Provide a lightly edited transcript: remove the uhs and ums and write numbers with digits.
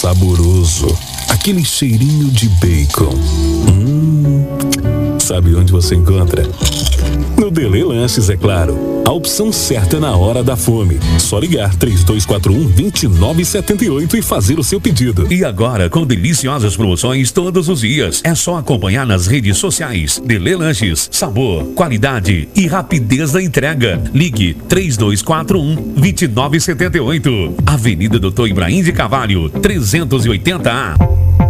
saboroso, aquele cheirinho de bacon. Sabe onde você encontra? No Delê Lanches, é claro. A opção certa na hora da fome. Só ligar 3241-2978 e fazer o seu pedido. E agora, com deliciosas promoções todos os dias. É só acompanhar nas redes sociais. Delê Lanches, sabor, qualidade e rapidez da entrega. Ligue 3241-2978. Avenida Doutor Ibrahim de Carvalho, 380A.